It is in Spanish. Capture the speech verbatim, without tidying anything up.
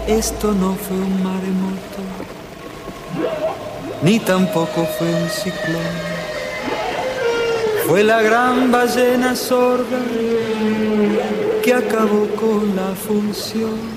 Esto no fue un maremoto, ni tampoco fue un ciclón. Fue la gran ballena sorda que acabó con la función.